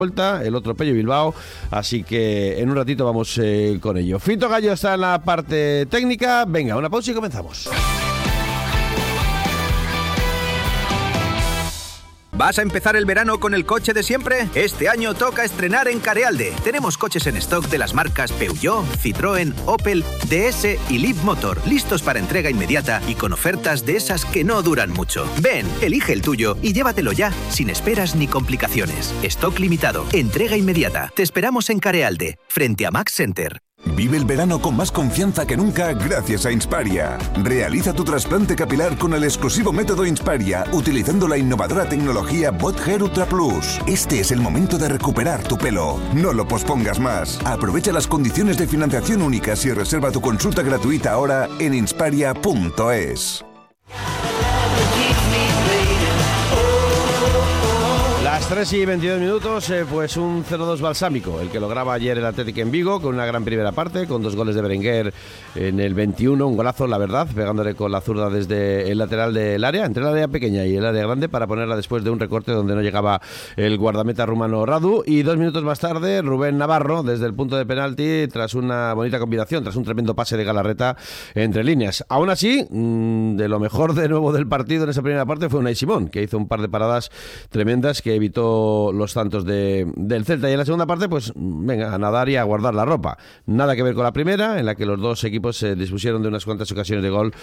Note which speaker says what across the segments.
Speaker 1: vuelta, el otro Pello Bilbao, así que en un ratito vamos con ello. Fito Gallo está en la parte técnica. Venga, una pausa y comenzamos.
Speaker 2: ¿Vas a empezar el verano con el coche de siempre? Este año toca estrenar en Carealde. Tenemos coches en stock de las marcas Peugeot, Citroën, Opel, DS y Leapmotor, listos para entrega inmediata y con ofertas de esas que no duran mucho. Ven, elige el tuyo y llévatelo ya, sin esperas ni complicaciones. Stock limitado, entrega inmediata. Te esperamos en Carealde, frente a Max Center.
Speaker 3: Vive el verano con más confianza que nunca gracias a Insparia. Realiza tu trasplante capilar con el exclusivo método Insparia, utilizando la innovadora tecnología BotHair Ultra Plus. Este es el momento de recuperar tu pelo. No lo pospongas más. Aprovecha las condiciones de financiación únicas y reserva tu consulta gratuita ahora en insparia.es.
Speaker 1: Las 3:22, pues un 0-2 balsámico, el que lograba ayer el Atlético en Vigo, con una gran primera parte, con 2 goles de Berenguer en el 21, un golazo, la verdad, pegándole con la zurda desde el lateral del área, entre el área pequeña y el área grande, para ponerla después de un recorte donde no llegaba el guardameta rumano Radu, y 2 minutos más tarde, Rubén Navarro, desde el punto de penalti, tras una bonita combinación, tras un tremendo pase de Galarreta entre líneas. Aún así, de lo mejor de nuevo del partido en esa primera parte fue Unai Simón, que hizo un par de paradas tremendas que evitó los tantos del Celta, y en la segunda parte pues venga, a nadar y a guardar la ropa. Nada que ver con la primera, en la que los dos equipos se dispusieron de unas cuantas ocasiones de gol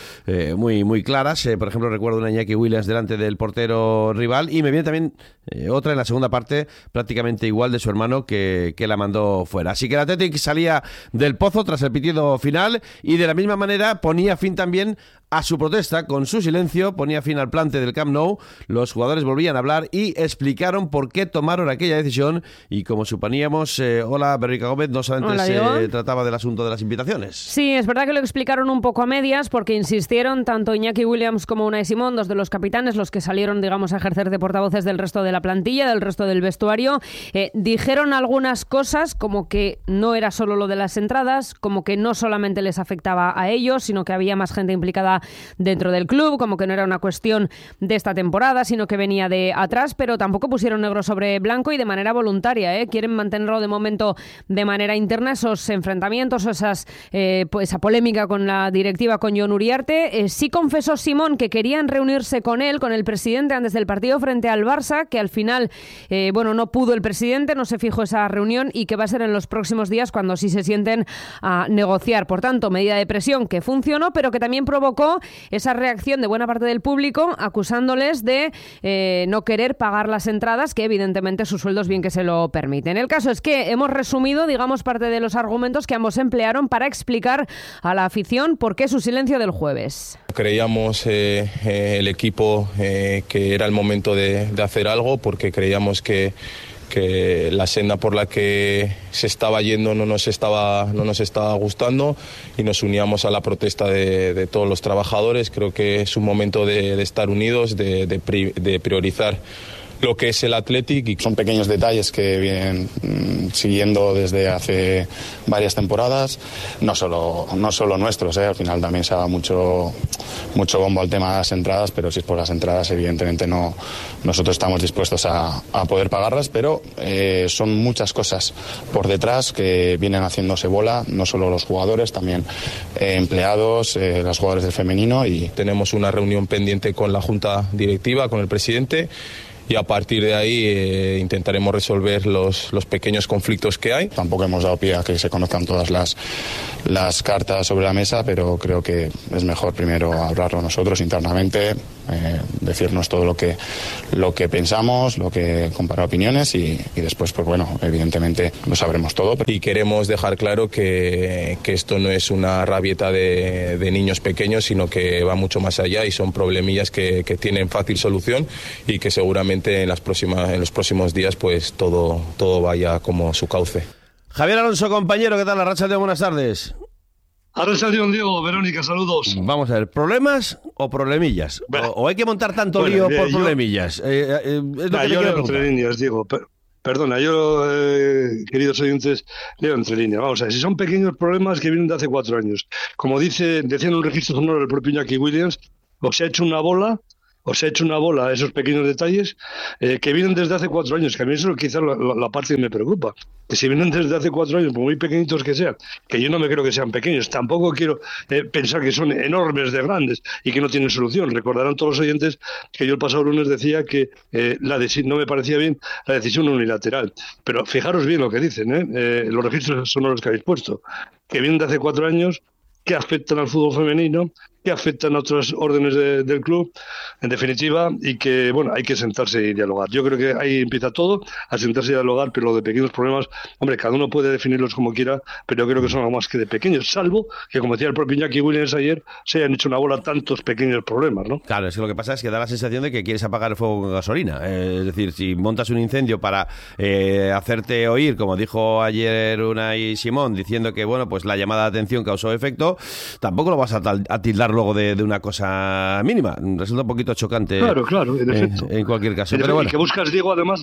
Speaker 1: muy claras. Por ejemplo, recuerdo una Iñaki Williams delante del portero rival, y me viene también otra en la segunda parte prácticamente igual de su hermano que la mandó fuera. Así que el Athletic salía del pozo tras el pitido final, y de la misma manera ponía fin también a su protesta. Con su silencio ponía fin al plante del Camp Nou. Los jugadores volvían a hablar y explicaron por qué tomaron aquella decisión, y como suponíamos, hola Berrica Gómez, no solamente se trataba del asunto de las invitaciones.
Speaker 4: Sí, es verdad que lo explicaron un poco a medias, porque insistieron tanto Iñaki Williams como Unai Simón, dos de los capitanes, los que salieron, digamos, a ejercer de portavoces del resto de la plantilla, del resto del vestuario. Dijeron algunas cosas, como que no era solo lo de las entradas, como que no solamente les afectaba a ellos, sino que había más gente implicada dentro del club, como que no era una cuestión de esta temporada, sino que venía de atrás, pero tampoco pusieron negro sobre blanco y de manera voluntaria. Quieren mantenerlo de momento de manera interna, esos enfrentamientos, o esa polémica con la directiva, con Jon Uriarte. Sí confesó Simón que querían reunirse con él, con el presidente, antes del partido frente al Barça, que al final no pudo el presidente, no se fijó esa reunión, y que va a ser en los próximos días cuando sí se sienten a negociar. Por tanto, medida de presión que funcionó, pero que también provocó esa reacción de buena parte del público, acusándoles de no querer pagar las entradas, que evidentemente sus sueldos bien que se lo permiten. El caso es que hemos resumido, digamos, parte de los argumentos que ambos emplearon para explicar a la afición por qué su silencio del jueves.
Speaker 5: Creíamos el equipo que era el momento de hacer algo, porque creíamos que la senda por la que se estaba yendo no nos estaba gustando, y nos uníamos a la protesta de todos los trabajadores. Creo que es un momento de estar unidos, de priorizar lo que es el Athletic. Y
Speaker 6: son pequeños detalles que vienen siguiendo desde hace varias temporadas, no solo nuestros, al final también se da mucho bombo al tema de las entradas, pero si es por las entradas, evidentemente nosotros estamos dispuestos a poder pagarlas, pero son muchas cosas por detrás que vienen haciéndose bola, no solo los jugadores, también empleados, los jugadores del femenino. Y
Speaker 5: tenemos una reunión pendiente con la Junta Directiva, con el presidente, y a partir de ahí intentaremos resolver los pequeños conflictos que hay.
Speaker 6: Tampoco hemos dado pie a que se conozcan todas las cartas sobre la mesa, pero creo que es mejor primero hablarlo nosotros internamente, decirnos todo lo que pensamos, lo que comparar opiniones, y después, pues bueno, evidentemente lo sabremos todo.
Speaker 5: Y queremos dejar claro que esto no es una rabieta de niños pequeños, sino que va mucho más allá, y son problemillas que tienen fácil solución, y que seguramente en los próximos días pues todo vaya como su cauce.
Speaker 1: Javier Alonso, compañero, ¿qué tal? Arratsaldeon, buenas tardes.
Speaker 7: Arratsaldeon, Diego, Verónica, saludos.
Speaker 1: Vamos a ver, ¿problemas o problemillas? ¿O hay que montar tanto lío por problemillas?
Speaker 7: Yo leo entre líneas, Diego. Perdona, yo, queridos oyentes, leo entre líneas. Vamos a ver, si son pequeños problemas que vienen de hace 4 años. Como decía en un registro sonoro el propio Iñaki Williams, o se ha hecho una bola, o se ha hecho una bola a esos pequeños detalles que vienen desde hace 4 años, que a mí eso es quizás la parte que me preocupa, que si vienen desde hace 4 años, por muy pequeñitos que sean, que yo no me creo que sean pequeños, tampoco quiero pensar que son enormes de grandes y que no tienen solución. Recordarán todos los oyentes que yo el pasado lunes decía que no me parecía bien la decisión unilateral, pero fijaros bien lo que dicen, los registros son los que habéis puesto, que vienen de hace 4 años, que afectan al fútbol femenino, que afectan a otros órdenes del club, en definitiva, y que, bueno, hay que sentarse y dialogar. Yo creo que ahí empieza todo, a sentarse y dialogar, pero lo de pequeños problemas, hombre, cada uno puede definirlos como quiera, pero yo creo que son algo más que de pequeños, salvo que, como decía el propio Iñaki Williams ayer, se hayan hecho una bola tantos pequeños problemas, ¿no?
Speaker 1: Claro, es que lo que pasa es que da la sensación de que quieres apagar el fuego con gasolina. Es decir, si montas un incendio para hacerte oír, como dijo ayer Unai Simón, diciendo que, bueno, pues la llamada de atención causó efecto, tampoco lo vas a tildar luego de una cosa mínima. Resulta un poquito chocante.
Speaker 7: Claro, en efecto.
Speaker 1: En cualquier caso. Pero bueno.
Speaker 7: Y que buscas, Diego, además,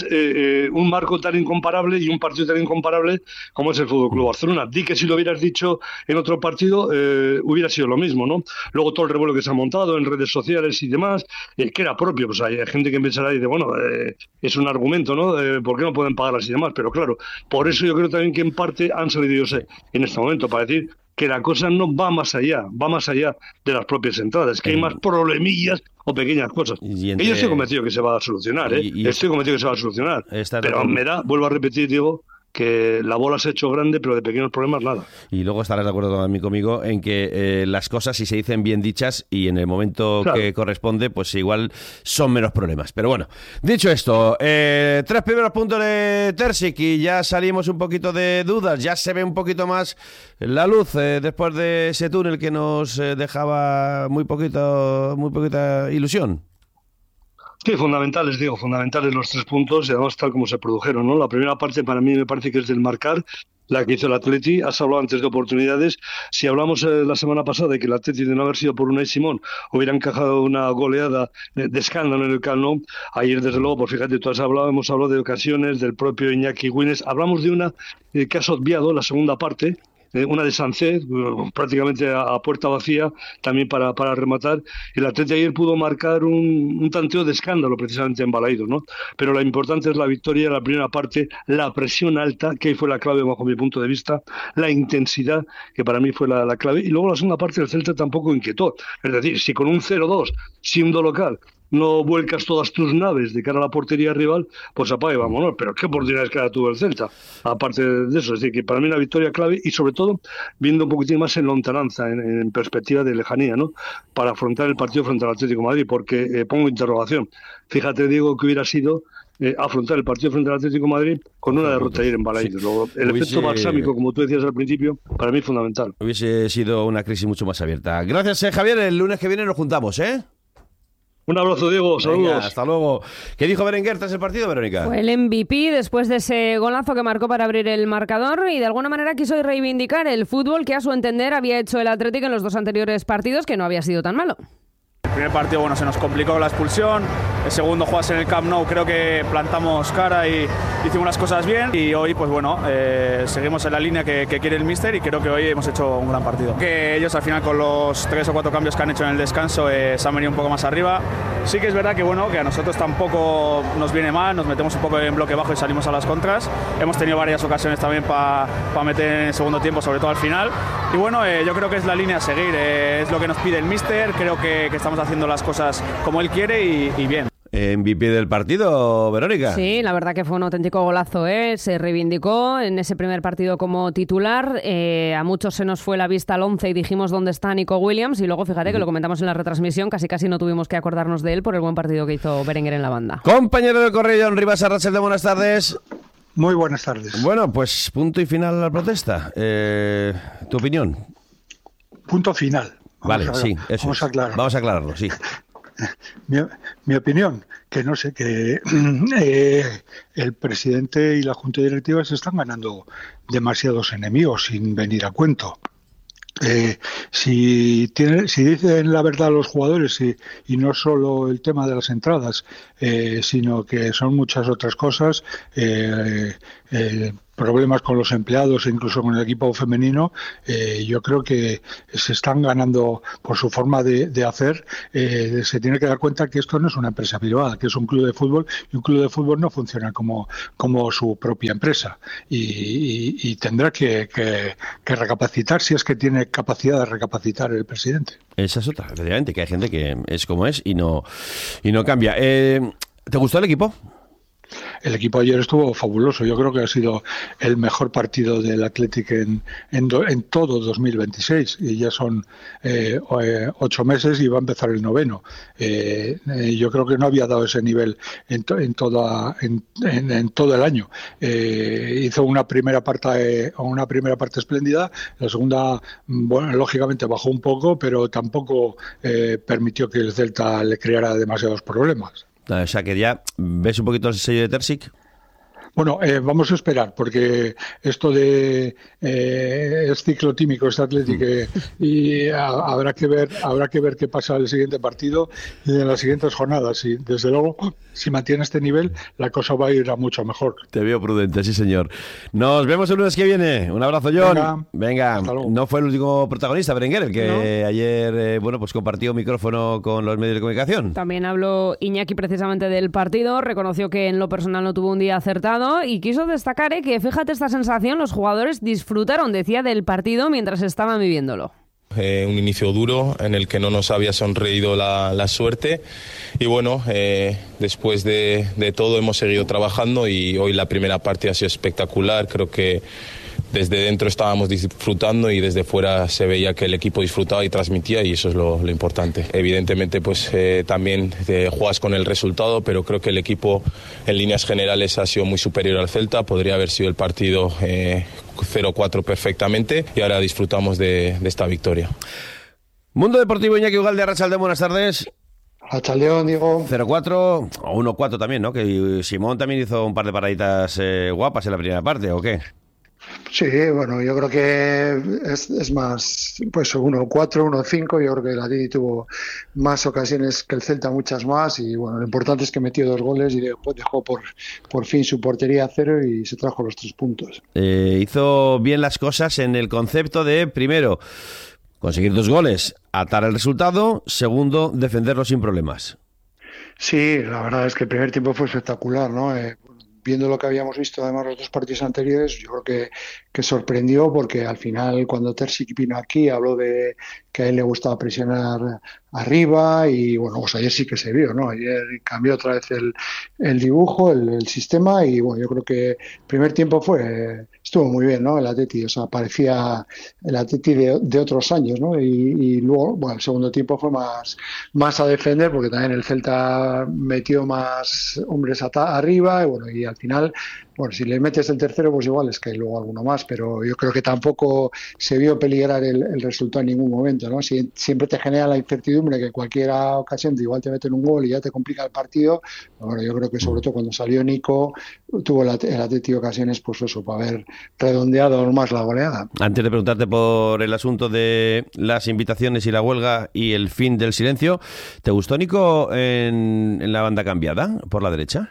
Speaker 7: un marco tan incomparable y un partido tan incomparable como es el Fútbol Club Barcelona. Di que si lo hubieras dicho en otro partido hubiera sido lo mismo, ¿no? Luego todo el revuelo que se ha montado en redes sociales y demás, que era propio. Pues hay gente que pensará y dice, bueno, es un argumento, ¿no? ¿Por qué no pueden pagarlas y demás? Pero claro, por eso yo creo también que en parte han salido, yo sé, en este momento, para decir que la cosa no va más allá de las propias entradas, que hay más problemillas o pequeñas cosas. Y yo estoy convencido que se va a solucionar, estoy convencido que se va a solucionar, pero vuelvo a repetir, Diego, que la bola se ha hecho grande, pero de pequeños problemas nada.
Speaker 1: Y luego estarás de acuerdo también conmigo en que las cosas, si se dicen bien dichas y en el momento que corresponde, pues igual son menos problemas. Pero bueno, dicho esto, 3 primeros puntos de Terzic y ya salimos un poquito de dudas, ya se ve un poquito más la luz después de ese túnel que nos dejaba muy poquita ilusión.
Speaker 7: Sí, fundamentales los 3 puntos y además tal como se produjeron, ¿no? La primera parte para mí me parece que es del marcar, la que hizo el Atleti. Has hablado antes de oportunidades. Si hablamos la semana pasada de que el Atleti, de no haber sido por Unai Simón, hubiera encajado una goleada de escándalo en el Camp Nou, ayer desde luego, pues fíjate, hemos hablado de ocasiones, del propio Iñaki Williams. Hablamos de una que has obviado, la segunda parte, una de Sánchez, prácticamente a puerta vacía, también para rematar. El Atleti ayer pudo marcar un tanteo de escándalo precisamente en Balaídos, ¿no? Pero lo importante es la victoria, la primera parte, la presión alta, que ahí fue la clave bajo mi punto de vista, la intensidad, que para mí fue la clave, y luego la segunda parte del Celta tampoco inquietó. Es decir, si con un 0-2, siendo local, no vuelcas todas tus naves de cara a la portería rival, pues apaga y vámonos. Pero qué oportunidades que tuvo el Celta, aparte de eso. Es decir, que para mí una victoria clave y sobre todo viendo un poquitín más en lontananza, en perspectiva de lejanía, ¿no? Para afrontar el partido frente al Atlético de Madrid, porque pongo interrogación. Fíjate, Diego, que hubiera sido afrontar el partido frente al Atlético de Madrid con una derrota ayer en Balaídos. Luego, el efecto balsámico, como tú decías al principio, para mí es fundamental.
Speaker 1: Hubiese sido una crisis mucho más abierta. Gracias, Javier. El lunes que viene nos juntamos, ¿eh?
Speaker 7: Un abrazo, Diego. Saludos.
Speaker 1: Venga, hasta luego. ¿Qué dijo Berenguer tras el partido, Verónica?
Speaker 4: Fue el MVP después de ese golazo que marcó para abrir el marcador y de alguna manera quiso reivindicar el fútbol que a su entender había hecho el Atlético en los 2 anteriores partidos, que no había sido tan malo.
Speaker 8: El primer partido, bueno, se nos complicó la expulsión. El segundo, jugarse en el Camp Nou, creo que plantamos cara y hicimos las cosas bien. Y hoy, pues bueno, seguimos en la línea que quiere el míster y creo que hoy hemos hecho un gran partido. Que ellos al final, con los 3 o 4 cambios que han hecho en el descanso, se han venido un poco más arriba. Sí que es verdad que, bueno, que a nosotros tampoco nos viene mal, nos metemos un poco en bloque bajo y salimos a las contras. Hemos tenido varias ocasiones también para meter en el segundo tiempo, sobre todo al final. Y bueno, yo creo que es la línea a seguir, es lo que nos pide el míster. Creo que estamos haciendo las cosas como él quiere y bien.
Speaker 1: MVP del partido, Verónica.
Speaker 4: Sí, la verdad que fue un auténtico golazo, se reivindicó en ese primer partido como titular. A muchos se nos fue la vista al 11 y dijimos dónde está Nico Williams, y luego fíjate que lo comentamos en la retransmisión, casi no tuvimos que acordarnos de él por el buen partido que hizo Berenguer en la banda.
Speaker 1: Compañero del Correo, John Rivas Arrachelde, buenas tardes.
Speaker 9: Muy buenas tardes.
Speaker 1: Bueno, pues punto y final a la protesta. ¿Tu opinión?
Speaker 9: Punto final.
Speaker 1: Vamos a aclararlo, sí.
Speaker 9: Mi opinión, que no sé, que el presidente y la junta directiva se están ganando demasiados enemigos sin venir a cuento. Si dicen la verdad los jugadores y no solo el tema de las entradas, sino que son muchas otras cosas, problemas con los empleados e incluso con el equipo femenino, yo creo que se están ganando por su forma de hacer. Se tiene que dar cuenta que esto no es una empresa privada, que es un club de fútbol, y un club de fútbol no funciona como su propia empresa, y tendrá que recapacitar, si es que tiene capacidad de recapacitar el presidente.
Speaker 1: Esa es otra, efectivamente, que hay gente que es como es y no cambia. ¿Te gustó el equipo?
Speaker 9: El equipo ayer estuvo fabuloso. Yo creo que ha sido el mejor partido del Athletic en todo 2026, y ya son 8 meses y va a empezar el 9º. Yo creo que no había dado ese nivel en todo el año. Hizo una primera parte espléndida. La segunda, bueno, lógicamente bajó un poco, pero tampoco permitió que el Celta le creara demasiados problemas.
Speaker 1: O sea, que ya ves un poquito el sello de Terzic.
Speaker 9: Bueno, vamos a esperar, porque esto de es ciclotímico, este Athletic, y habrá que ver qué pasa en el siguiente partido y en las siguientes jornadas. Y desde luego, si mantiene este nivel, la cosa va a ir a mucho mejor.
Speaker 1: Te veo prudente, sí señor. Nos vemos el lunes que viene. Un abrazo, John. Venga. No fue el último protagonista, Berenguer, el que ayer pues compartió micrófono con los medios de comunicación.
Speaker 4: También habló Iñaki precisamente del partido, reconoció que en lo personal no tuvo un día acertado y quiso destacar que, fíjate esta sensación, los jugadores disfrutaron, decía, del partido mientras estaban viviéndolo.
Speaker 5: Un inicio duro en el que no nos había sonreído la suerte, y bueno, después de todo hemos seguido trabajando, y hoy la primera parte ha sido espectacular. Creo que desde dentro estábamos disfrutando y desde fuera se veía que el equipo disfrutaba y transmitía, y eso es lo importante. Evidentemente también juegas con el resultado, pero creo que el equipo en líneas generales ha sido muy superior al Celta. Podría haber sido el partido 0-4 perfectamente, y ahora disfrutamos de esta victoria.
Speaker 1: Mundo Deportivo, Iñaki Ugalde, Arratsaldeon, buenas tardes.
Speaker 10: Arratsaldeon, Diego.
Speaker 1: 0-4 o 1-4 también, ¿no? Que Simón también hizo un par de paraditas guapas en la primera parte, ¿o qué?
Speaker 10: Sí, bueno, yo creo que es más, pues 1-4, 1-5. Yo creo que el Atleti tuvo más ocasiones que el Celta, muchas más, y bueno, lo importante es que metió 2 goles y después dejó por fin su portería a 0 y se trajo los 3 puntos.
Speaker 1: Hizo bien las cosas en el concepto de, primero, conseguir 2 goles, atar el resultado; segundo, defenderlo sin problemas.
Speaker 10: Sí, la verdad es que el primer tiempo fue espectacular, ¿no? Viendo lo que habíamos visto además los 2 partidos anteriores, yo creo que sorprendió, porque al final cuando Terzic vino aquí habló de que a él le gustaba presionar arriba, y bueno, pues ayer sí que se vio, ¿no? Ayer cambió otra vez el dibujo, el sistema, y bueno, yo creo que el primer tiempo estuvo muy bien, ¿no? El Atleti, o sea, parecía el Atleti de otros años, ¿no? Y luego, bueno, el segundo tiempo fue más a defender, porque también el Celta metió más hombres arriba, y bueno, y al final, bueno, si le metes el tercero, pues igual es que hay luego alguno más, pero yo creo que tampoco se vio peligrar el resultado en ningún momento, ¿no? Siempre te genera la incertidumbre que en cualquier ocasión igual te meten un gol y ya te complica el partido. Pero bueno, yo creo que sobre todo cuando salió Nico, tuvo el Atleti ocasiones, pues eso, para haber redondeado aún más la goleada.
Speaker 1: Antes de preguntarte por el asunto de las invitaciones y la huelga y el fin del silencio, ¿te gustó Nico en la banda cambiada por la derecha?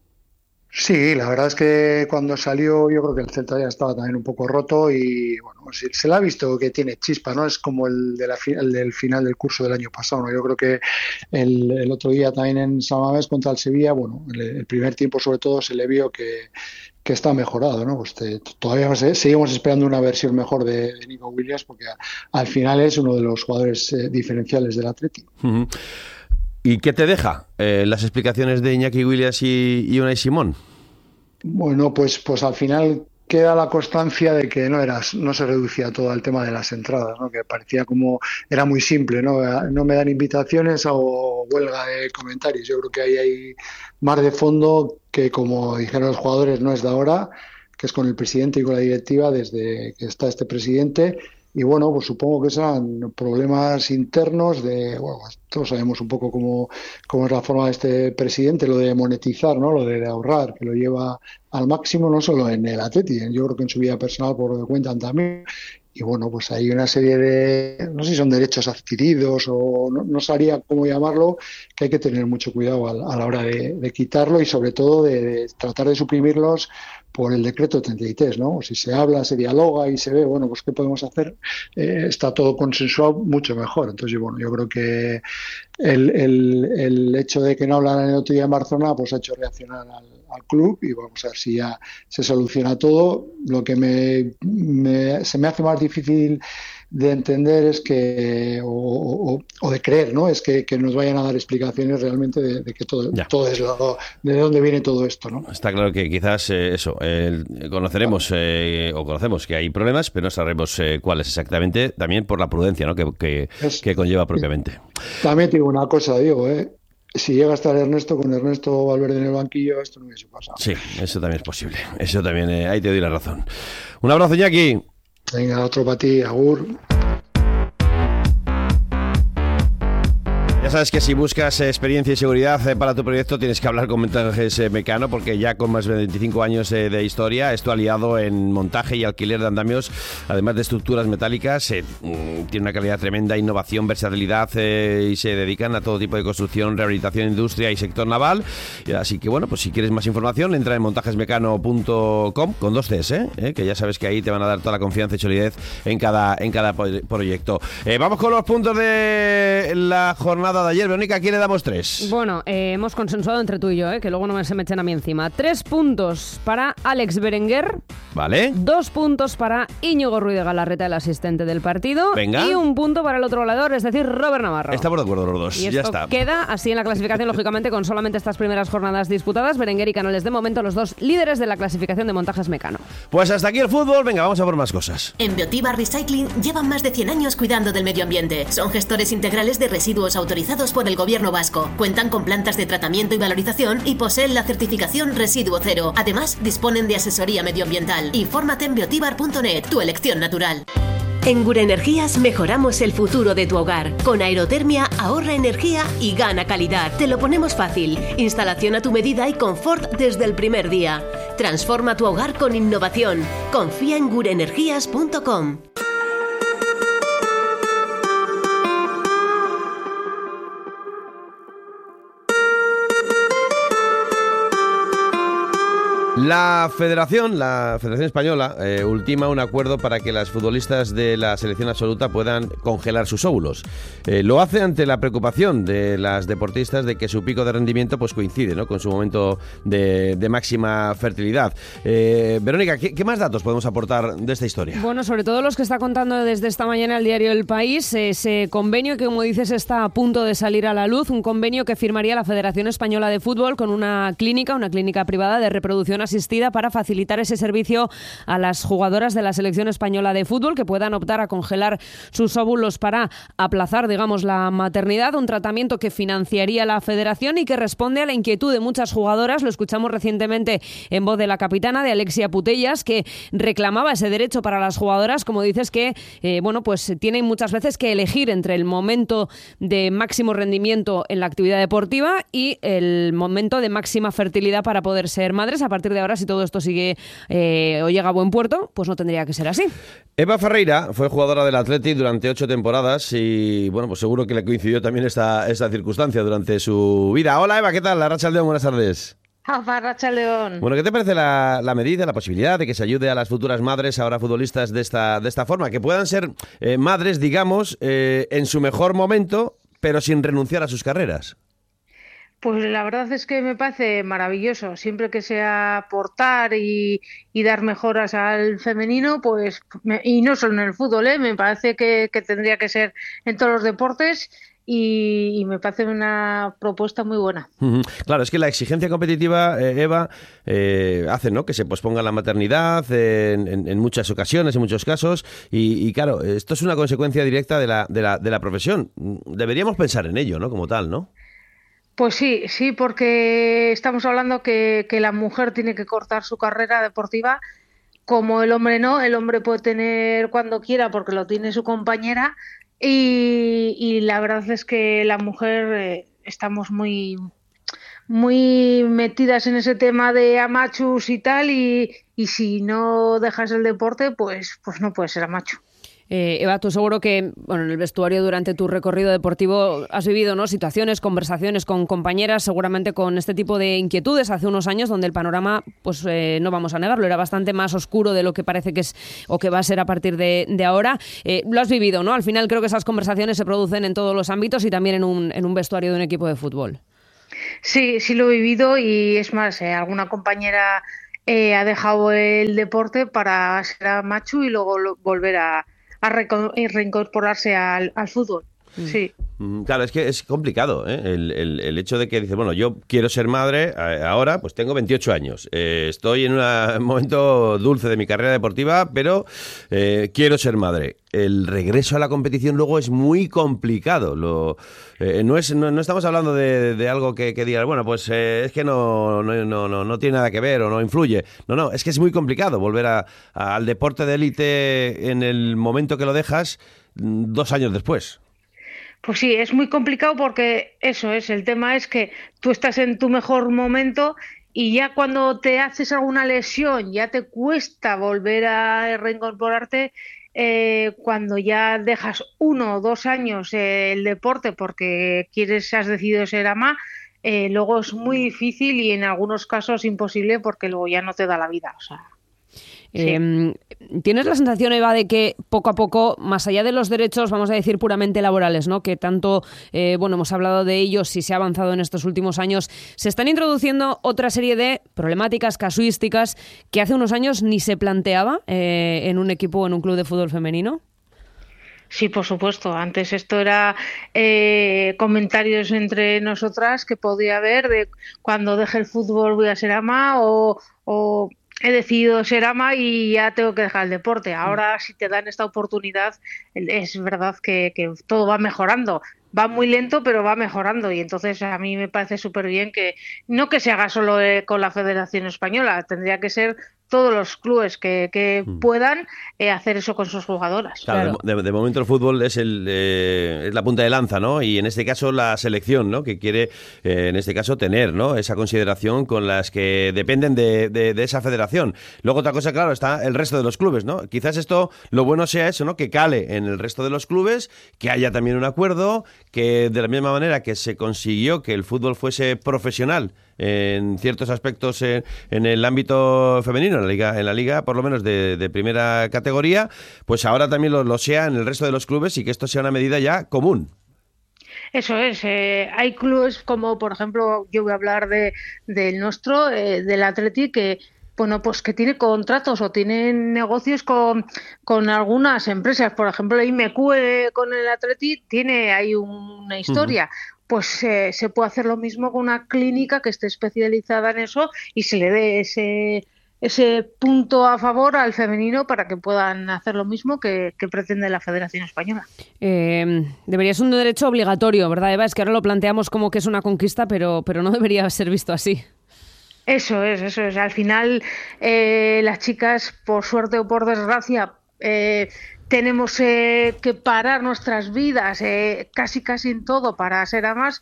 Speaker 10: Sí, la verdad es que cuando salió yo creo que el Celta ya estaba también un poco roto, y bueno, se le ha visto que tiene chispa, ¿no? Es como el del final del curso del año pasado, ¿no? Yo creo que el otro día también en San Mamés contra el Sevilla, bueno, el primer tiempo sobre todo se le vio que está mejorado, ¿no? Pues todavía seguimos esperando una versión mejor de Nico Williams, porque al final es uno de los jugadores diferenciales del Atleti.
Speaker 1: Uh-huh. ¿Y qué te deja las explicaciones de Iñaki Williams y Unai Simón?
Speaker 10: Bueno, pues al final queda la constancia de que no se reducía todo al tema de las entradas, ¿no? Que parecía como era muy simple, ¿no? No me dan invitaciones o huelga de comentarios. Yo creo que ahí hay más de fondo, que como dijeron los jugadores no es de ahora, que es con el presidente y con la directiva desde que está este presidente. Y bueno, pues supongo que serán problemas internos bueno, todos sabemos un poco cómo es la forma de este presidente, lo de monetizar, ¿no? Lo de ahorrar, que lo lleva al máximo, no solo en el Atleti, yo creo que en su vida personal, por lo que cuentan también. Y bueno, pues hay una serie de, no sé si son derechos adquiridos o no sabría cómo llamarlo, que hay que tener mucho cuidado a la hora de quitarlo, y sobre todo de tratar de suprimirlos, por el decreto 33, ¿no? Si se habla, se dialoga y se ve, bueno, pues qué podemos hacer, está todo consensuado mucho mejor. Entonces, bueno, yo creo que el hecho de que no hablan el otro día en Barcelona, pues ha hecho reaccionar al club y vamos a ver si ya se soluciona todo. Lo que se me hace más difícil de entender es que, o de creer, ¿no? Es que nos vayan a dar explicaciones realmente de que todo es de dónde viene todo esto, ¿no?
Speaker 1: Está claro que quizás conocemos que hay problemas, pero no sabremos cuáles exactamente, también por la prudencia, ¿no? que conlleva propiamente.
Speaker 10: También te digo una cosa, Diego, si llega a estar con Ernesto Valverde en el banquillo, esto no hubiese pasado.
Speaker 1: Sí, eso también es posible. Eso también, ahí te doy la razón. Un abrazo, Iñaki.
Speaker 10: Venga, otro para ti, agur.
Speaker 1: Ya sabes que si buscas experiencia y seguridad para tu proyecto tienes que hablar con Montajes Mecano, porque ya con más de 25 años de historia es tu aliado en montaje y alquiler de andamios, además de estructuras metálicas. Tiene una calidad tremenda, innovación, versatilidad y se dedican a todo tipo de construcción, rehabilitación, industria y sector naval. Así que bueno, pues si quieres más información entra en montajesmecano.com con 2 Cs, que ya sabes que ahí te van a dar toda la confianza y solidez en cada proyecto. Vamos con los puntos de la jornada de ayer. Verónica, ¿a quién le damos 3?
Speaker 4: Bueno, hemos consensuado entre tú y yo, que luego no se me echen a mí encima. 3 puntos para Alex Berenguer.
Speaker 1: Vale.
Speaker 4: 2 puntos para Íñigo Ruiz de Galarreta, el asistente del partido.
Speaker 1: Venga.
Speaker 4: Y 1 punto para el otro goleador, es decir, Robert Navarro.
Speaker 1: Estamos de acuerdo los dos.
Speaker 4: Y
Speaker 1: ya
Speaker 4: esto
Speaker 1: está.
Speaker 4: Queda así en la clasificación, lógicamente, con solamente estas primeras jornadas disputadas. Berenguer y Canales, de momento, los 2 líderes de la clasificación de Montajes Mecano.
Speaker 1: Pues hasta aquí el fútbol. Venga, vamos a por más cosas.
Speaker 11: En Biotiba Recycling llevan más de 100 años cuidando del medio ambiente. Son gestores integrales de residuos autorizados por el Gobierno vasco. Cuentan con plantas de tratamiento y valorización y poseen la certificación Residuo Cero. Además, disponen de asesoría medioambiental. Infórmate en biotibar.net, tu elección natural.
Speaker 12: En Gure Energías mejoramos el futuro de tu hogar. Con aerotermia ahorra energía y gana calidad. Te lo ponemos fácil. Instalación a tu medida y confort desde el primer día. Transforma tu hogar con innovación. Confía en gureenergías.com.
Speaker 1: La Federación Española ultima un acuerdo para que las futbolistas de la selección absoluta puedan congelar sus óvulos. Lo hace ante la preocupación de las deportistas de que su pico de rendimiento pues coincide, ¿no?, con su momento de máxima fertilidad. Verónica, ¿qué más datos podemos aportar de esta historia?
Speaker 4: Bueno, sobre todo los que está contando desde esta mañana el diario El País, ese convenio que, como dices, está a punto de salir a la luz, un convenio que firmaría la Federación Española de Fútbol con una clínica privada de reproducción asistida para facilitar ese servicio a las jugadoras de la selección española de fútbol que puedan optar a congelar sus óvulos para aplazar, digamos, la maternidad, un tratamiento que financiaría la federación y que responde a la inquietud de muchas jugadoras. Lo escuchamos recientemente en voz de la capitana, de Alexia Putellas, que reclamaba ese derecho para las jugadoras, como dices, que pues tienen muchas veces que elegir entre el momento de máximo rendimiento en la actividad deportiva y el momento de máxima fertilidad para poder ser madres. A partir de ahora, si todo esto sigue o llega a buen puerto, pues no tendría que ser así.
Speaker 1: Eva Ferreira fue jugadora del Athletic durante 8 temporadas y pues seguro que le coincidió también esta circunstancia durante su vida. Hola Eva, ¿qué tal? Arratsaldeon, buenas tardes.
Speaker 13: Arratsaldeon.
Speaker 1: Bueno, ¿qué te parece la medida, la posibilidad de que se ayude a las futuras madres, ahora futbolistas, de esta forma? Que puedan ser madres, digamos, en su mejor momento, pero sin renunciar a sus carreras.
Speaker 13: Pues la verdad es que me parece maravilloso. Siempre que sea aportar y dar mejoras al femenino, pues y no solo en el fútbol, me parece que tendría que ser en todos los deportes. Y me parece una propuesta muy buena.
Speaker 1: Claro, es que la exigencia competitiva, Eva, hace, ¿no?, que se posponga la maternidad en muchas ocasiones, en muchos casos, y claro, esto es una consecuencia directa de la profesión. Deberíamos pensar en ello, ¿no?, como tal, ¿no?
Speaker 13: Pues sí, porque estamos hablando que la mujer tiene que cortar su carrera deportiva, como el hombre no. El hombre puede tener cuando quiera porque lo tiene su compañera, y la verdad es que la mujer estamos muy metidas en ese tema de amachus y tal, y si no dejas el deporte, pues no puedes ser amachu.
Speaker 4: Eva, tú seguro que en el vestuario durante tu recorrido deportivo has vivido, ¿no?, situaciones, conversaciones con compañeras, seguramente con este tipo de inquietudes hace unos años donde el panorama, pues no vamos a negarlo, era bastante más oscuro de lo que parece que es o que va a ser a partir de ahora. Lo has vivido, ¿no? Al final creo que esas conversaciones se producen en todos los ámbitos y también en un vestuario de un equipo de fútbol.
Speaker 13: Sí, sí lo he vivido y es más, alguna compañera ha dejado el deporte para ser a macho y luego volver a reincorporarse al fútbol. Sí.
Speaker 1: Claro, es que es complicado, ¿eh? El hecho de que dices, bueno, yo quiero ser madre ahora, pues tengo 28 años, estoy en un momento dulce de mi carrera deportiva, pero quiero ser madre. El regreso a la competición luego es muy complicado. No estamos hablando de algo que digas, bueno, pues es que no tiene nada que ver o no influye. No, es que es muy complicado volver al deporte de élite en el momento que lo dejas 2 años después.
Speaker 13: Pues sí, es muy complicado porque eso es, el tema es que tú estás en tu mejor momento y ya cuando te haces alguna lesión ya te cuesta volver a reincorporarte. Cuando ya dejas 1 o 2 años el deporte porque has decidido ser ama, luego es muy difícil y en algunos casos imposible porque luego ya no te da la vida, o sea. Sí.
Speaker 4: ¿Tienes la sensación, Eva, de que poco a poco, más allá de los derechos, vamos a decir puramente laborales, ¿no?, que tanto hemos hablado de ellos y se ha avanzado en estos últimos años, se están introduciendo otra serie de problemáticas, casuísticas que hace unos años ni se planteaba en un equipo o en un club de fútbol femenino?
Speaker 13: Sí, por supuesto. Antes esto era comentarios entre nosotras que podía haber de cuando deje el fútbol voy a ser ama o he decidido ser ama y ya tengo que dejar el deporte. Ahora, si te dan esta oportunidad, es verdad que todo va mejorando. Va muy lento, pero va mejorando. Y entonces a mí me parece súper bien que no que se haga solo con la Federación Española, tendría que ser todos los clubes que puedan hacer eso con sus jugadoras.
Speaker 1: Claro. De momento el fútbol es la punta de lanza, ¿no? Y en este caso la selección, ¿no?, que quiere, en este caso, tener, ¿no?, esa consideración con las que dependen de esa federación. Luego otra cosa, claro, está el resto de los clubes, ¿no? Quizás esto, lo bueno sea eso, ¿no?, que cale en el resto de los clubes, que haya también un acuerdo, que de la misma manera que se consiguió que el fútbol fuese profesional en ciertos aspectos en el ámbito femenino, en la liga por lo menos de primera categoría, pues ahora también lo sea en el resto de los clubes y que esto sea una medida ya común.
Speaker 13: Eso es, hay clubes como, por ejemplo, yo voy a hablar del nuestro, del Athletic, que bueno, pues que tiene contratos o tiene negocios con algunas empresas. Por ejemplo, el IMQ con el Athletic tiene ahí una historia. Pues se puede hacer lo mismo con una clínica que esté especializada en eso y se le dé ese punto a favor al femenino para que puedan hacer lo mismo que pretende la Federación Española.
Speaker 4: Debería ser un derecho obligatorio, ¿verdad, Eva? Es que ahora lo planteamos como que es una conquista, pero no debería ser visto así.
Speaker 13: Eso es. Al final, las chicas, por suerte o por desgracia, tenemos que parar nuestras vidas casi en todo para ser amas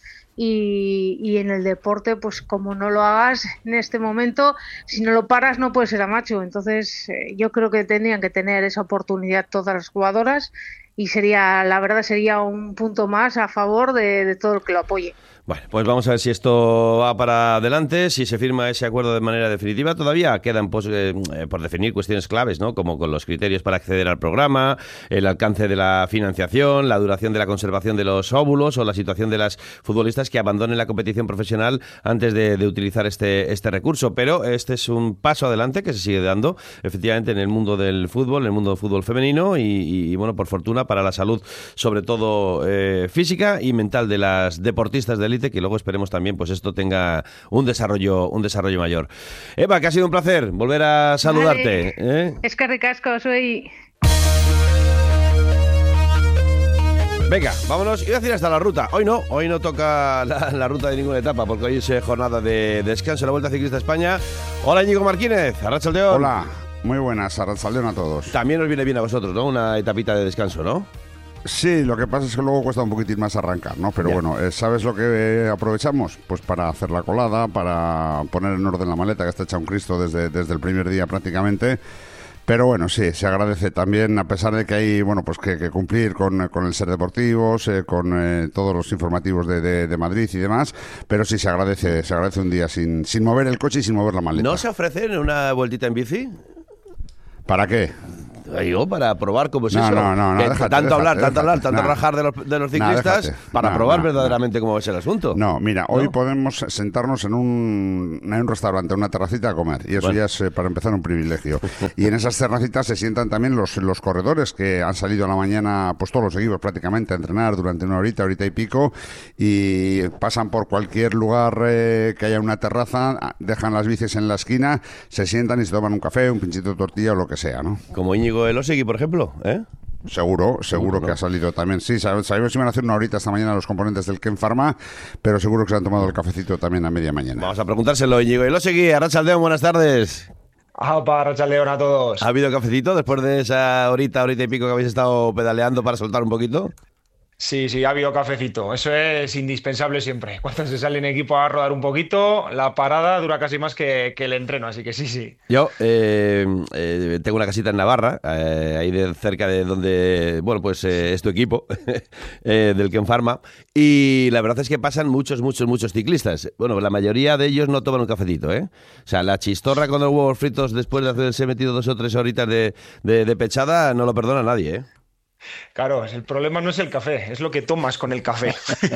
Speaker 13: y en el deporte, pues como no lo hagas en este momento, si no lo paras no puedes ser amacho. Entonces yo creo que tendrían que tener esa oportunidad todas las jugadoras y la verdad sería un punto más a favor de todo el que lo apoye.
Speaker 1: Bueno, pues vamos a ver si esto va para adelante, si se firma ese acuerdo de manera definitiva. Todavía quedan por definir cuestiones claves, ¿no?, como con los criterios para acceder al programa, el alcance de la financiación, la duración de la conservación de los óvulos o la situación de las futbolistas que abandonen la competición profesional antes de utilizar este recurso. Pero este es un paso adelante que se sigue dando, efectivamente, en el mundo del fútbol, en el mundo del fútbol femenino y bueno, por fortuna, para la salud, sobre todo física y mental de las deportistas de élite, que luego esperemos también pues esto tenga un desarrollo mayor. Eva, que ha sido un placer volver a saludarte.
Speaker 13: Vale. Es que ricasco, soy...
Speaker 1: Venga, vámonos. Iba a decir hasta la ruta. Hoy no toca la ruta de ninguna etapa, porque hoy es jornada de descanso en la Vuelta Ciclista España. Hola, Íñigo Martínez, arratsaldeon.
Speaker 14: Hola, muy buenas, arratsaldeon a todos.
Speaker 1: También os viene bien a vosotros, ¿no?, una etapita de descanso, ¿no?
Speaker 14: Sí, lo que pasa es que luego cuesta un poquitín más arrancar, ¿no? Pero bueno, ¿sabes lo que aprovechamos? Pues para hacer la colada, para poner en orden la maleta, que está hecha un Cristo desde el primer día prácticamente. Pero bueno, sí, se agradece también, a pesar de que hay, bueno, pues que cumplir con el Ser Deportivos, con todos los informativos de Madrid y demás, pero sí se agradece un día sin mover el coche y sin mover la maleta.
Speaker 1: ¿No se ofrecen una vueltita en bici?
Speaker 14: ¿Para qué?
Speaker 1: Digo, para probar cómo es eso.
Speaker 14: No, déjate,
Speaker 1: tanto hablar,
Speaker 14: déjate.
Speaker 1: rajar de los ciclistas, para probar verdaderamente cómo es el asunto.
Speaker 14: No, mira, hoy podemos sentarnos en un restaurante, en una terracita a comer, y eso ya es, para empezar, un privilegio. Y en esas terracitas se sientan también los corredores que han salido a la mañana, pues todos los equipos prácticamente, a entrenar durante una horita y pico, y pasan por cualquier lugar que haya una terraza, dejan las bicis en la esquina, se sientan y se toman un café, un pinchito de tortilla o lo que sea, ¿no?
Speaker 1: Como Íñigo Elosegui, por ejemplo, ¿eh?
Speaker 14: Seguro que ha salido también. Sí, sabemos que iban a hacer una horita esta mañana los componentes del Ken Pharma, pero seguro que se han tomado el cafecito también a media mañana.
Speaker 1: Vamos a preguntárselo, Íñigo Elosegui. Arratsaldeon, buenas tardes.
Speaker 15: Arratsaldeon a todos.
Speaker 1: ¿Ha habido cafecito después de esa horita y pico que habéis estado pedaleando para soltar un poquito?
Speaker 15: Sí, ha habido cafecito. Eso es indispensable siempre. Cuando se sale en equipo a rodar un poquito, la parada dura casi más que el entreno, así que sí.
Speaker 1: Yo tengo una casita en Navarra, ahí cerca de donde, bueno, pues es tu equipo, del Ken Pharma, y la verdad es que pasan muchos ciclistas. Bueno, la mayoría de ellos no toman un cafecito, ¿eh? O sea, la chistorra con los huevos fritos después de haberse metido 2 o 3 horitas de pechada no lo perdona nadie, ¿eh?
Speaker 15: Claro, el problema no es el café, es lo que tomas con el café.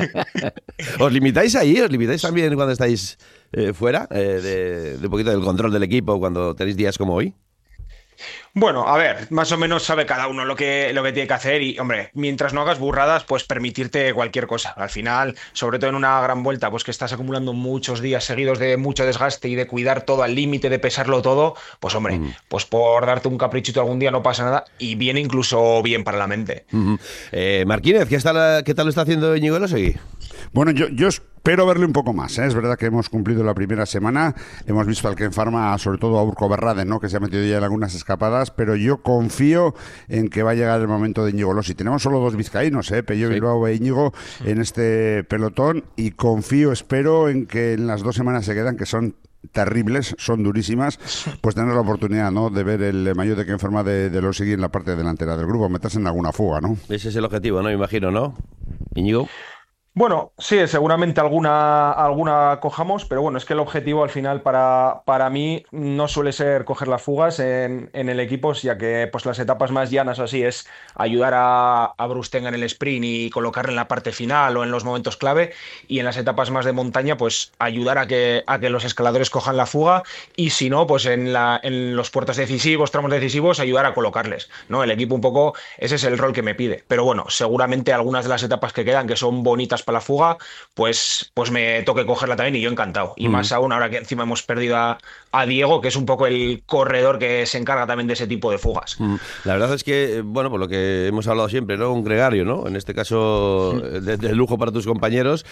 Speaker 1: ¿Os limitáis ahí? ¿Os limitáis también cuando estáis fuera de un poquito del control del equipo cuando tenéis días como hoy?
Speaker 15: Bueno, a ver, más o menos sabe cada uno lo que tiene que hacer y, hombre, mientras no hagas burradas, pues permitirte cualquier cosa. Al final, sobre todo en una gran vuelta, pues que estás acumulando muchos días seguidos de mucho desgaste y de cuidar todo al límite, de pesarlo todo, pues hombre, pues por darte un caprichito algún día no pasa nada y viene incluso bien para la mente.
Speaker 1: Marquínez, ¿qué tal lo está haciendo Íñigo Elosegui?
Speaker 14: Bueno, yo espero verle un poco más, ¿eh? Es verdad que hemos cumplido la primera semana, hemos visto al Ken Pharma, sobre todo a Urko Berrade, ¿no?, que se ha metido ya en algunas escapadas, pero yo confío en que va a llegar el momento de Íñigo Elosegui. Tenemos solo 2 vizcaínos, Pello Bilbao e Íñigo, en este pelotón, y espero en que en las 2 semanas que quedan, que son terribles, son durísimas, pues tener la oportunidad, ¿no?, de ver el maillot de Ken Pharma de Elosegui en la parte delantera del grupo, meterse en alguna fuga, ¿no?
Speaker 1: Ese es el objetivo, ¿no? Me imagino, ¿no? Íñigo.
Speaker 15: Bueno, sí, seguramente alguna cojamos, pero bueno, es que el objetivo al final para mí no suele ser coger las fugas en el equipo, ya que pues las etapas más llanas o así es ayudar a Brustenga en el sprint y colocarle en la parte final o en los momentos clave, y en las etapas más de montaña pues ayudar a que los escaladores cojan la fuga, y si no, pues en los puertos decisivos, tramos decisivos, ayudar a colocarles, ¿no? El equipo un poco, ese es el rol que me pide, pero bueno, seguramente algunas de las etapas que quedan, que son bonitas para la fuga, pues me toque cogerla también, y yo encantado. Y más aún ahora que encima hemos perdido a Diego, que es un poco el corredor que se encarga también de ese tipo de fugas.
Speaker 1: La verdad es que, bueno, por lo que hemos hablado siempre, ¿no?, un gregario, ¿no?, en este caso de lujo para tus compañeros.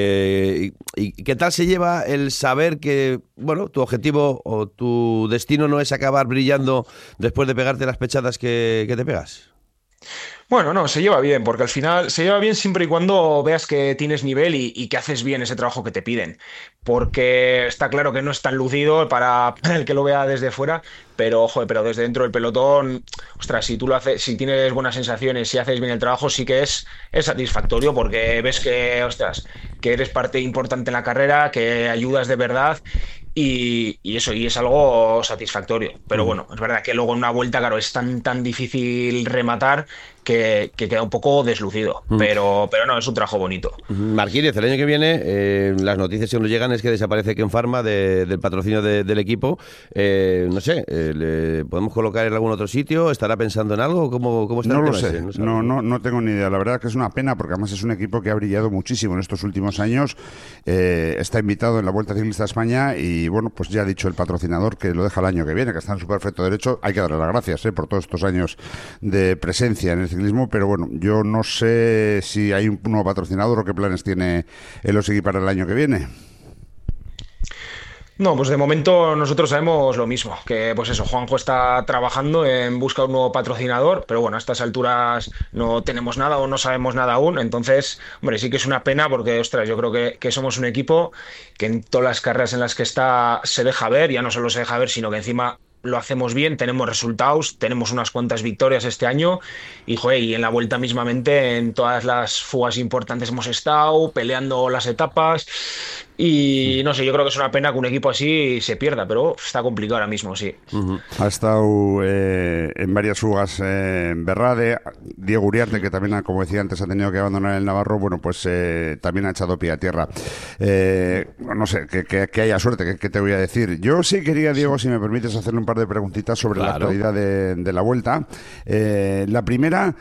Speaker 1: ¿Y qué tal se lleva el saber que, bueno, tu objetivo o tu destino no es acabar brillando después de pegarte las pechadas que te pegas?
Speaker 15: Bueno, no, se lleva bien, porque al final se lleva bien siempre y cuando veas que tienes nivel y que haces bien ese trabajo que te piden, porque está claro que no es tan lucido para el que lo vea desde fuera, pero desde dentro del pelotón, ostras, si tú lo haces, si tienes buenas sensaciones, si haces bien el trabajo, sí que es satisfactorio, porque ves que, ostras, que eres parte importante en la carrera, que ayudas de verdad. Y es algo satisfactorio, pero bueno, es verdad que luego en una vuelta, claro, es tan difícil rematar que queda un poco deslucido, pero no, es un trabajo bonito.
Speaker 1: Marquínez, el año que viene, las noticias que nos llegan es que desaparece Ken Pharma del patrocinio del equipo. No sé, ¿le podemos colocar en algún otro sitio? ¿Estará pensando en algo? ¿Cómo está?
Speaker 14: No lo sé, no tengo ni idea. La verdad que es una pena, porque además es un equipo que ha brillado muchísimo en estos últimos años. Está invitado en la Vuelta Ciclista a España y, bueno, pues ya ha dicho el patrocinador que lo deja el año que viene, que está en su perfecto derecho. Hay que darle las gracias por todos estos años de presencia en el ciclismo, pero bueno, yo no sé si hay un nuevo patrocinador o qué planes tiene Elosegui para el año que viene.
Speaker 15: No, pues de momento nosotros sabemos lo mismo, que pues eso, Juanjo está trabajando en busca de un nuevo patrocinador, pero bueno, a estas alturas no tenemos nada o no sabemos nada aún, entonces, hombre, sí que es una pena porque, ostras, yo creo que somos un equipo que en todas las carreras en las que está se deja ver, ya no solo se deja ver, sino que encima
Speaker 16: lo hacemos bien, tenemos resultados, tenemos unas cuantas victorias este año y, joder, y en la vuelta mismamente en todas las fugas importantes hemos estado peleando las etapas y no sé, yo creo que es una pena que un equipo así se pierda, pero está complicado ahora mismo, sí.
Speaker 14: Ha estado en varias fugas Berrade, Diego Uriarte, que también, como decía antes, ha tenido que abandonar el Navarro, bueno, pues también ha echado pie a tierra. No sé, que haya suerte, que te voy a decir. Yo sí quería, Diego, si me permites, hacerle un par de preguntitas sobre la actualidad de la Vuelta. La primera,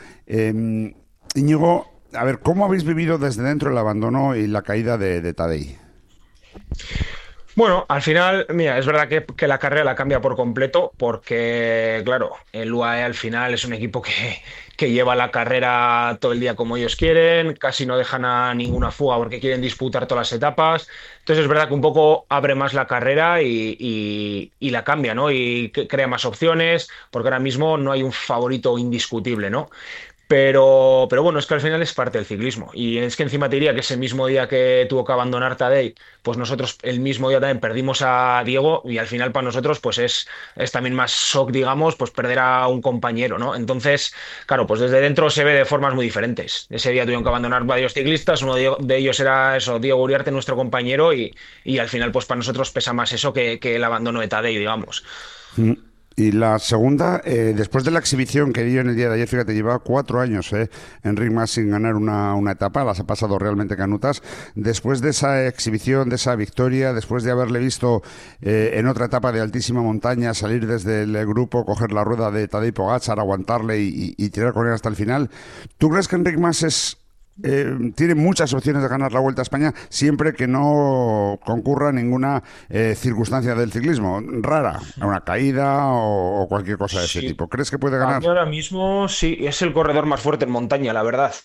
Speaker 14: Íñigo, a ver, ¿cómo habéis vivido desde dentro el abandono y la caída de Tadej?
Speaker 16: Bueno, al final, mira, es verdad que la carrera la cambia por completo porque, claro, el UAE al final es un equipo que lleva la carrera todo el día como ellos quieren, casi no dejan a ninguna fuga porque quieren disputar todas las etapas. Entonces es verdad que un poco abre más la carrera y la cambia, ¿no? Y crea más opciones porque ahora mismo no hay un favorito indiscutible, ¿no? Pero bueno, es que al final es parte del ciclismo. Y es que encima te diría que ese mismo día que tuvo que abandonar Tadej, pues nosotros el mismo día también perdimos a Diego y al final para nosotros pues es también más shock, digamos, pues perder a un compañero, ¿no? Entonces, claro, pues desde dentro se ve de formas muy diferentes. Ese día tuvieron que abandonar varios ciclistas, uno de ellos era eso, Diego Uriarte, nuestro compañero, y al final pues para nosotros pesa más eso que el abandono de Tadej, digamos.
Speaker 14: Y la segunda, después de la exhibición que dio en el día de ayer, fíjate, llevaba 4 años Enric Mas sin ganar una etapa, las ha pasado realmente canutas. Después de esa exhibición, de esa victoria, después de haberle visto en otra etapa de altísima montaña salir desde el grupo, coger la rueda de Tadej Pogačar, aguantarle y tirar con él hasta el final, ¿tú crees que Enric Mas tiene muchas opciones de ganar la Vuelta a España siempre que no concurra ninguna circunstancia del ciclismo rara, una caída o cualquier cosa de ese tipo? ¿Crees que puede ganar?
Speaker 16: Ahora mismo sí, es el corredor más fuerte en montaña, la verdad.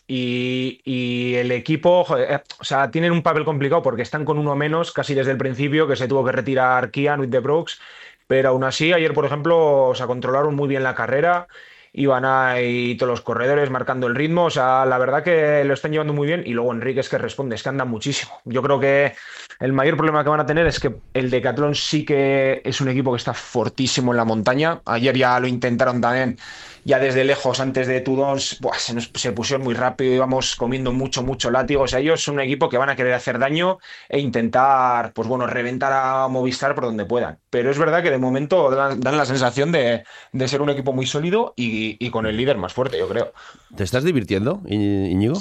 Speaker 16: Y el equipo, joder, o sea, tienen un papel complicado porque están con uno menos casi desde el principio, que se tuvo que retirar Kian with the Brooks, pero aún así ayer, por ejemplo, o sea, controlaron muy bien la carrera. Iban ahí todos los corredores marcando el ritmo, o sea, la verdad que lo están llevando muy bien. Y luego Enrique es que responde, es que anda muchísimo. Yo creo que el mayor problema que van a tener es que el Decathlon sí que es un equipo que está fortísimo en la montaña. Ayer ya lo intentaron también, ya desde lejos, antes de Tudons, se pusieron muy rápido, íbamos comiendo mucho látigo. O sea, ellos son un equipo que van a querer hacer daño e intentar, pues bueno, reventar a Movistar por donde puedan. Pero es verdad que de momento dan la sensación de ser un equipo muy sólido y con el líder más fuerte, yo creo.
Speaker 1: ¿Te estás divirtiendo, Íñigo?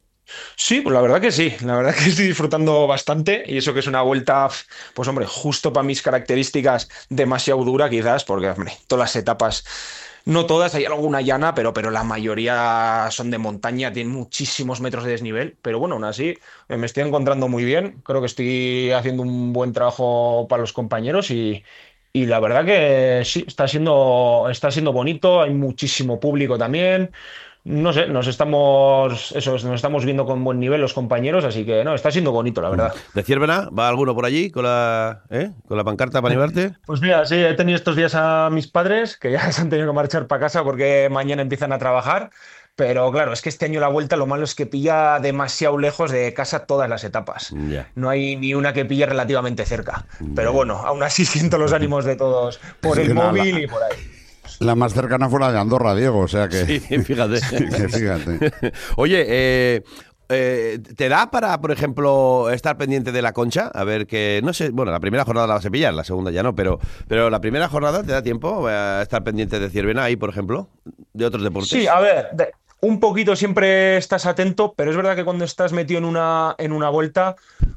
Speaker 16: Sí, pues la verdad que sí, la verdad que estoy disfrutando bastante y eso que es una vuelta, pues hombre, justo para mis características demasiado dura quizás, porque hombre, todas las etapas, no todas, hay alguna llana, pero la mayoría son de montaña, tienen muchísimos metros de desnivel, pero bueno, aún así me estoy encontrando muy bien, creo que estoy haciendo un buen trabajo para los compañeros y la verdad que sí, está siendo bonito, hay muchísimo público también. No sé, nos estamos viendo con buen nivel los compañeros, así que no, está siendo bonito, la verdad.
Speaker 1: ¿De Ciervena va alguno por allí con la pancarta para animarte?
Speaker 16: Pues mira, sí, he tenido estos días a mis padres, que ya se han tenido que marchar para casa porque mañana empiezan a trabajar. Pero claro, es que este año la Vuelta lo malo es que pilla demasiado lejos de casa todas las etapas.
Speaker 1: Yeah.
Speaker 16: No hay ni una que pille relativamente cerca. Pero bueno, aún así siento los ánimos de todos por el móvil y por ahí.
Speaker 14: La más cercana fue la de Andorra, Diego, o sea que...
Speaker 1: Sí, fíjate.
Speaker 14: Fíjate.
Speaker 1: Oye, ¿te da para, por ejemplo, estar pendiente de la Concha? A ver que, no sé, bueno, la primera jornada la vas a pillar, la segunda ya no, pero la primera jornada ¿te da tiempo a estar pendiente de Ciervena ahí, por ejemplo, de otros deportes?
Speaker 16: Sí, a ver, un poquito siempre estás atento, pero es verdad que cuando estás metido en una vuelta,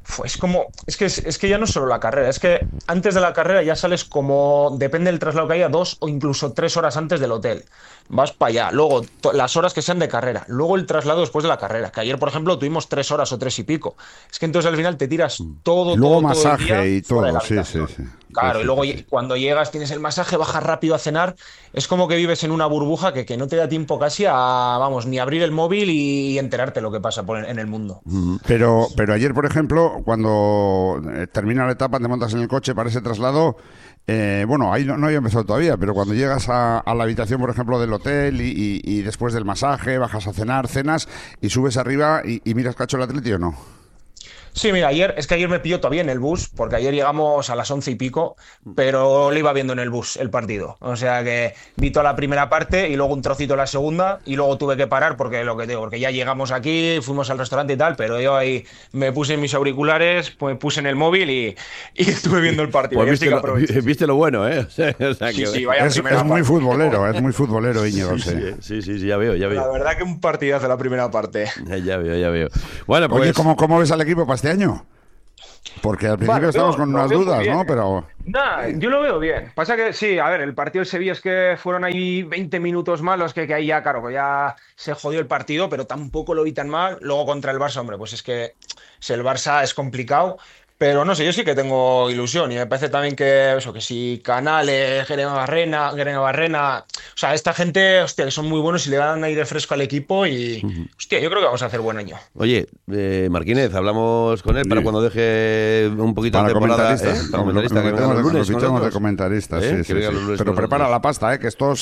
Speaker 16: es que ya no es solo la carrera, es que antes de la carrera ya sales como, depende del traslado que haya, 2 o incluso 3 horas antes del hotel. Vas para allá, luego las horas que sean de carrera, luego el traslado después de la carrera, que ayer, por ejemplo, tuvimos 3 horas o 3 y pico. Es que entonces al final te tiras todo.
Speaker 14: Luego
Speaker 16: todo
Speaker 14: masaje
Speaker 16: el día
Speaker 14: y todo, sí.
Speaker 16: Claro,
Speaker 14: Sí,
Speaker 16: y luego
Speaker 14: sí.
Speaker 16: cuando llegas tienes el masaje, bajas rápido a cenar, es como que vives en una burbuja que no te da tiempo casi ni abrir el móvil y enterarte lo que pasa en el mundo.
Speaker 14: Pero ayer, por ejemplo, cuando termina la etapa, te montas en el coche para ese traslado, bueno, ahí no había empezado todavía, pero cuando llegas a la habitación, por ejemplo, del hotel y después del masaje, bajas a cenar, cenas y subes arriba y miras cacho el Atleti, ¿o no?
Speaker 16: Sí, mira, ayer me pilló todavía en el bus, porque ayer llegamos a las 11 y pico, pero lo iba viendo en el bus, el partido. O sea que vi toda la primera parte y luego un trocito la segunda, y luego tuve que parar porque ya llegamos aquí, fuimos al restaurante y tal, pero yo ahí me puse mis auriculares, me puse en el móvil y estuve viendo el partido.
Speaker 1: Pues viste lo bueno, ¿eh? O sea,
Speaker 16: sí, vaya
Speaker 14: es muy futbolero, Íñigo.
Speaker 1: Sí, ya veo.
Speaker 16: La verdad que un partidazo la primera parte.
Speaker 1: Ya veo. Bueno, pues...
Speaker 14: Oye, ¿cómo ves al equipo para este año? Porque al principio estamos con unas dudas, ¿no? Pero...
Speaker 16: Nah, yo lo veo bien. Pasa que sí, a ver, el partido del Sevilla es que fueron ahí 20 minutos malos que ahí ya, claro, ya se jodió el partido, pero tampoco lo vi tan mal. Luego contra el Barça, hombre, pues es que el Barça es complicado. Pero no sé, yo sí que tengo ilusión y me parece también que si Canales, Guerena Barrena, o sea, esta gente, hostia, que son muy buenos y le dan aire fresco al equipo y, hostia, yo creo que vamos a hacer buen año.
Speaker 1: Oye, Marquínez, hablamos con él para cuando deje un poquito de temporada. Para comentarista, que venga los lunes.
Speaker 14: De comentaristas, sí. Pero prepara la pasta, que esto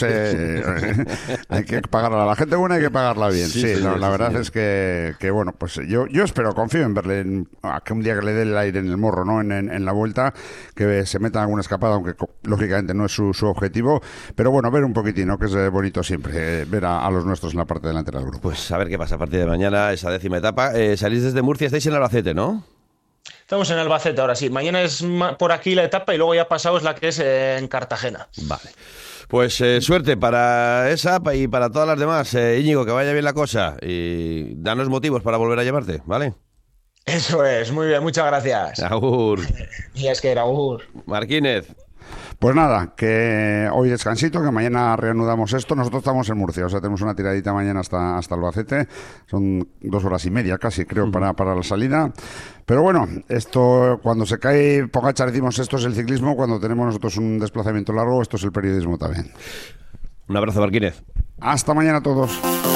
Speaker 14: hay que pagarla. A la gente buena hay que pagarla bien. Sí, la verdad es que bueno, pues yo espero, confío en verle, que un día que le dé el aire en el morro, ¿no? En la vuelta, que se meta alguna escapada, aunque lógicamente no es su objetivo, pero bueno, ver un poquitín, ¿no? Que es bonito siempre, ver a los nuestros en la parte delantera del grupo.
Speaker 1: Pues a ver qué pasa a partir de mañana, esa 10ª etapa. Salís desde Murcia, estáis en Albacete, ¿no?
Speaker 16: Estamos en Albacete ahora, sí. Mañana es por aquí la etapa y luego ya pasado es la que es en Cartagena.
Speaker 1: Vale. Pues suerte para esa y para todas las demás. Íñigo, que vaya bien la cosa y danos motivos para volver a llevarte, ¿vale?
Speaker 16: Eso es, muy bien, muchas gracias.
Speaker 1: Agur.
Speaker 16: Y es que era agur.
Speaker 1: Marquínez.
Speaker 14: Pues nada, que hoy descansito, que mañana reanudamos esto. Nosotros estamos en Murcia, o sea, tenemos una tiradita mañana hasta Albacete. Son 2 horas y media casi, creo, para la salida. Pero bueno, esto, cuando se cae Pogačar, decimos esto es el ciclismo. Cuando tenemos nosotros un desplazamiento largo, esto es el periodismo también.
Speaker 1: Un abrazo, Marquínez.
Speaker 14: Hasta mañana a todos.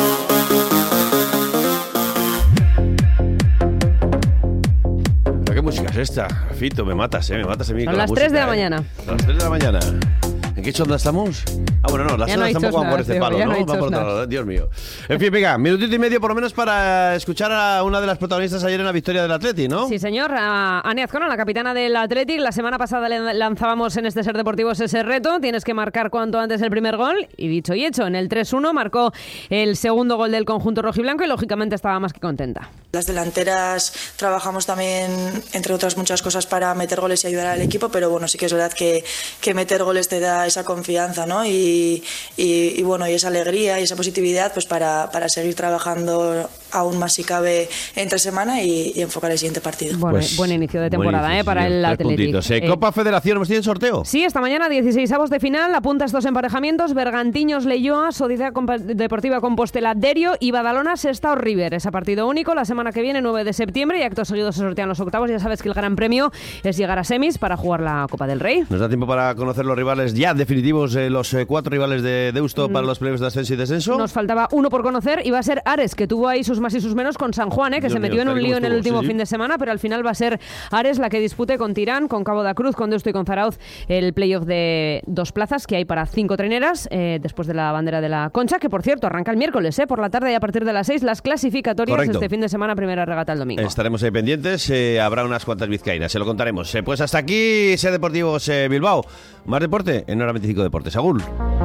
Speaker 1: ¿Qué música es esta? Fito, me matas a mí con la música.
Speaker 4: Son las 3 de la mañana.
Speaker 1: A las 3 de la mañana. ¿En qué onda estamos? Bueno, no, las ondas tampoco van por este palo, ¿no? Van por otro lado, Dios mío. En fin, venga, minutito y medio por lo menos para escuchar a una de las protagonistas ayer en la victoria del Atleti, ¿no?
Speaker 4: Sí, señor, a Ane Azcona, la capitana del Athletic. La semana pasada le lanzábamos en este Ser Deportivos ese reto, tienes que marcar cuanto antes el primer gol, y dicho y hecho, en el 3-1 marcó el segundo gol del conjunto rojiblanco y lógicamente estaba más que contenta.
Speaker 17: Las delanteras trabajamos también, entre otras muchas cosas, para meter goles y ayudar al equipo, pero bueno, sí que es verdad que meter goles te da esa confianza, ¿no? Y bueno, y esa alegría y esa positividad pues para seguir trabajando aún más si cabe entre semana y enfocar el siguiente partido.
Speaker 4: Bueno, pues, buen inicio de temporada para el Athletic.
Speaker 1: Copa Federación, ¿hemos tenido sorteo?
Speaker 4: Sí, esta mañana 16avos de final, apunta estos emparejamientos: Bergantiños Leioa, Sociedad Deportiva Compostela Derio y Badalona Sestao River. Es a partido único la semana que viene, 9 de septiembre, y acto seguido se sortean los octavos. Ya sabes que el gran premio es llegar a semis para jugar la Copa del Rey.
Speaker 1: ¿Nos da tiempo para conocer los rivales ya definitivos, los 4 rivales de Deusto para los premios de ascenso y descenso?
Speaker 4: Nos faltaba uno por conocer y va a ser Ares, que tuvo ahí sus más y sus menos con San Juan, que se metió en un lío en el último fin de semana, pero al final va a ser Ares la que dispute con Tirán, con Cabo da Cruz, con Deusto y con Zarauz el playoff de 2 plazas que hay para 5 traineras después de la bandera de la Concha, que por cierto arranca el miércoles por la tarde y a partir de las 6 las clasificatorias.
Speaker 1: Correcto.
Speaker 4: Este fin de semana, primera regata el domingo.
Speaker 1: Estaremos ahí pendientes, habrá unas cuantas vizcaínas, se lo contaremos. Pues hasta aquí, Ser Deportivos Bilbao. Más deporte en Hora 25 Deportes. Agur.